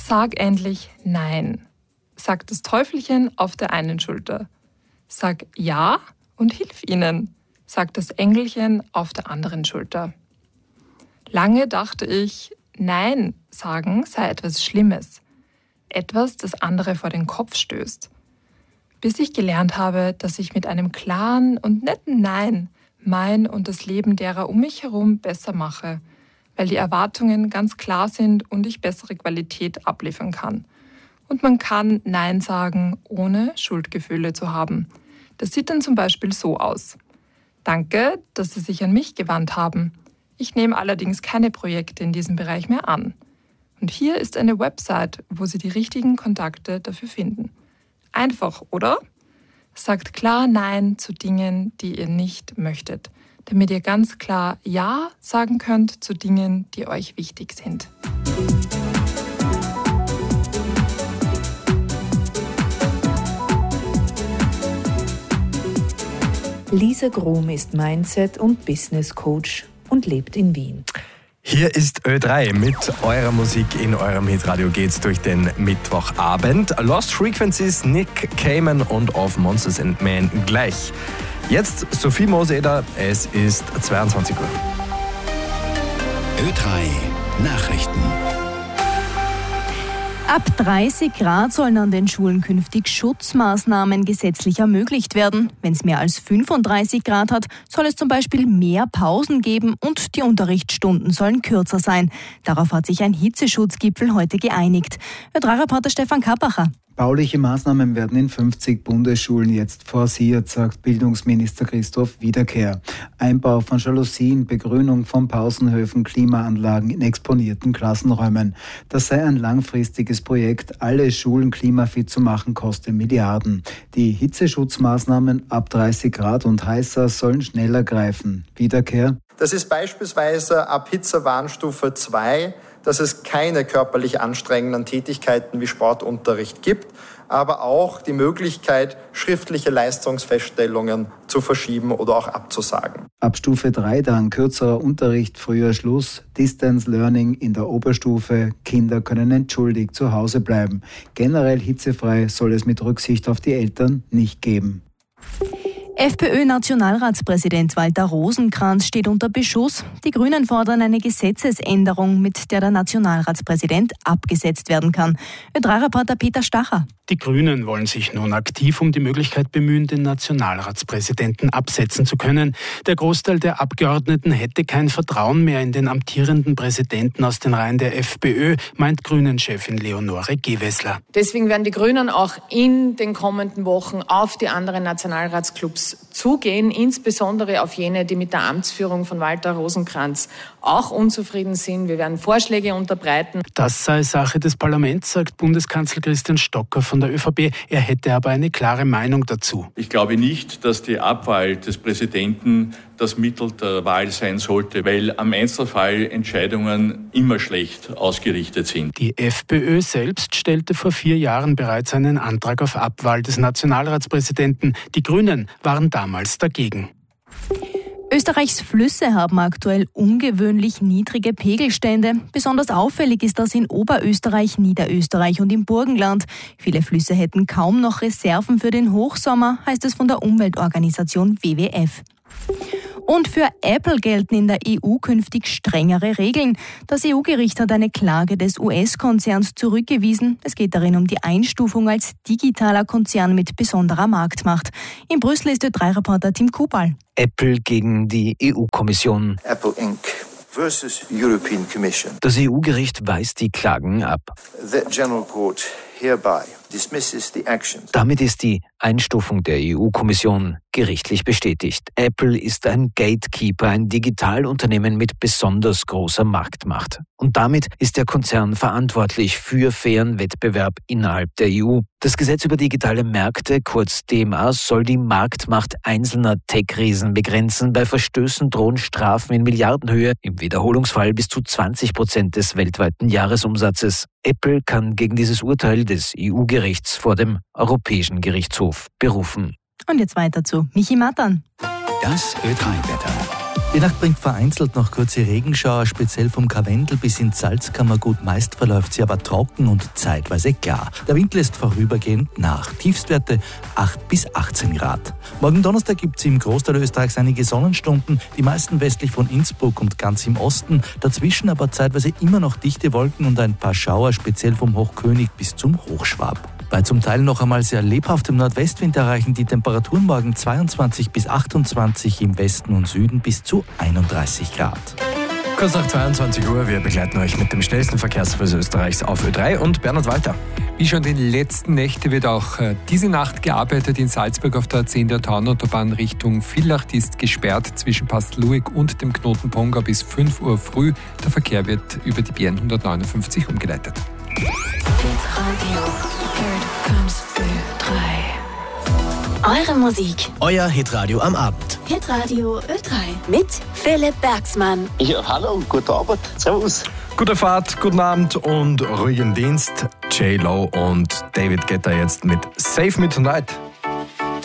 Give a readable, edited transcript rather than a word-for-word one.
Sag endlich Nein, sagt das Teufelchen auf der einen Schulter. Sag Ja und hilf ihnen, sagt das Engelchen auf der anderen Schulter. Lange dachte ich, Nein sagen sei etwas Schlimmes. Etwas, das andere vor den Kopf stößt. Bis ich gelernt habe, dass ich mit einem klaren und netten Nein mein und das Leben derer um mich herum besser mache, weil die Erwartungen ganz klar sind und ich bessere Qualität abliefern kann. Und man kann Nein sagen, ohne Schuldgefühle zu haben. Das sieht dann zum Beispiel so aus. Danke, dass Sie sich an mich gewandt haben. Ich nehme allerdings keine Projekte in diesem Bereich mehr an. Und hier ist eine Website, wo Sie die richtigen Kontakte dafür finden. Einfach, oder? Sagt klar Nein zu Dingen, die ihr nicht möchtet, damit ihr ganz klar Ja sagen könnt zu Dingen, die euch wichtig sind. Lisa Grom ist Mindset- und Business Coach und lebt in Wien. Hier ist Ö3 mit eurer Musik in eurem Hitradio geht's durch den Mittwochabend. Lost Frequencies, Nick Cayman und Of Monsters and Men gleich. Jetzt Sophie Moseder, es ist 22 Uhr. Ö3 Nachrichten. Ab 30 Grad sollen an den Schulen künftig Schutzmaßnahmen gesetzlich ermöglicht werden. Wenn es mehr als 35 Grad hat, soll es zum Beispiel mehr Pausen geben und die Unterrichtsstunden sollen kürzer sein. Darauf hat sich ein Hitzeschutzgipfel heute geeinigt. Ö3-Reporter Stefan Kappacher. Bauliche Maßnahmen werden in 50 Bundesschulen jetzt forciert, sagt Bildungsminister Christoph Wiederkehr. Einbau von Jalousien, Begrünung von Pausenhöfen, Klimaanlagen in exponierten Klassenräumen. Das sei ein langfristiges Projekt. Alle Schulen klimafit zu machen, kostet Milliarden. Die Hitzeschutzmaßnahmen ab 30 Grad und heißer sollen schneller greifen. Wiederkehr. Das ist beispielsweise ab Hitzewarnstufe 2, dass es keine körperlich anstrengenden Tätigkeiten wie Sportunterricht gibt, aber auch die Möglichkeit, schriftliche Leistungsfeststellungen zu verschieben oder auch abzusagen. Ab Stufe 3 dann kürzerer Unterricht, früher Schluss, Distance Learning in der Oberstufe, Kinder können entschuldigt zu Hause bleiben. Generell hitzefrei soll es mit Rücksicht auf die Eltern nicht geben. FPÖ-Nationalratspräsident Walter Rosenkranz steht unter Beschuss. Die Grünen fordern eine Gesetzesänderung, mit der der Nationalratspräsident abgesetzt werden kann. Ö3-Reporter Peter Stacher. Die Grünen wollen sich nun aktiv um die Möglichkeit bemühen, den Nationalratspräsidenten absetzen zu können. Der Großteil der Abgeordneten hätte kein Vertrauen mehr in den amtierenden Präsidenten aus den Reihen der FPÖ, meint Grünen-Chefin Leonore Gewessler. Deswegen werden die Grünen auch in den kommenden Wochen auf die anderen Nationalratsclubs zugehen, insbesondere auf jene, die mit der Amtsführung von Walter Rosenkranz auch unzufrieden sind. Wir werden Vorschläge unterbreiten. Das sei Sache des Parlaments, sagt Bundeskanzler Christian Stocker von der ÖVP. Er hätte aber eine klare Meinung dazu. Ich glaube nicht, dass die Abwahl des Präsidenten das Mittel der Wahl sein sollte, weil am Einzelfall Entscheidungen immer schlecht ausgerichtet sind. Die FPÖ selbst stellte vor 4 Jahren bereits einen Antrag auf Abwahl des Nationalratspräsidenten. Die Grünen waren damals dagegen. Österreichs Flüsse haben aktuell ungewöhnlich niedrige Pegelstände. Besonders auffällig ist das in Oberösterreich, Niederösterreich und im Burgenland. Viele Flüsse hätten kaum noch Reserven für den Hochsommer, heißt es von der Umweltorganisation WWF. Und für Apple gelten in der EU künftig strengere Regeln. Das EU-Gericht hat eine Klage des US-Konzerns zurückgewiesen. Es geht darin um die Einstufung als digitaler Konzern mit besonderer Marktmacht. In Brüssel ist Ö3-Reporter Tim Kubal. Apple gegen die EU-Kommission. Apple Inc. versus European Commission. Das EU-Gericht weist die Klagen ab. The General Court hereby dismisses the actions. Damit ist die Einstufung der EU-Kommission gerichtlich bestätigt. Apple ist ein Gatekeeper, ein Digitalunternehmen mit besonders großer Marktmacht. Und damit ist der Konzern verantwortlich für fairen Wettbewerb innerhalb der EU. Das Gesetz über digitale Märkte, kurz DMA, soll die Marktmacht einzelner Tech-Riesen begrenzen. Bei Verstößen drohen Strafen in Milliardenhöhe, im Wiederholungsfall bis zu 20% des weltweiten Jahresumsatzes. Apple kann gegen dieses Urteil des EU-Gerichts vor dem Europäischen Gerichtshof berufen. Und jetzt weiter zu Michi Matan. Das Ö3-Wetter. Die Nacht bringt vereinzelt noch kurze Regenschauer, speziell vom Karwendel bis ins Salzkammergut. Meist verläuft sie aber trocken und zeitweise klar. Der Wind lässt vorübergehend nach. Tiefstwerte 8 bis 18 Grad. Morgen Donnerstag gibt es im Großteil Österreichs einige Sonnenstunden, die meisten westlich von Innsbruck und ganz im Osten. Dazwischen aber zeitweise immer noch dichte Wolken und ein paar Schauer, speziell vom Hochkönig bis zum Hochschwab. Bei zum Teil noch einmal sehr lebhaftem Nordwestwind erreichen die Temperaturen morgen 22 bis 28, im Westen und Süden bis zu 31 Grad. Kurz nach 22 Uhr, wir begleiten euch mit dem schnellsten Verkehrsfluss Österreichs auf Ö3 und Bernhard Walter. Wie schon die letzten Nächte wird auch diese Nacht gearbeitet in Salzburg auf der A10 der Taunautobahn Richtung Villach. Die ist gesperrt zwischen Pastluig und dem Knoten Pongau bis 5 Uhr früh. Der Verkehr wird über die BN 159 umgeleitet. Eure Musik. Euer Hitradio am Abend. Hitradio Ö3 mit Philipp Bergsmann. Ja, hallo, guten Abend. Servus. Gute Fahrt, guten Abend und ruhigen Dienst. J-Lo und David Guetta jetzt mit Save Me Tonight.